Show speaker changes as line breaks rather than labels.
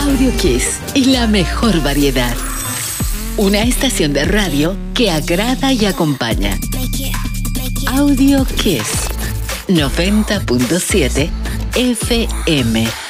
Audio Kiss y la mejor variedad. Una estación de radio que agrada y acompaña. Audio Kiss 90.7 FM.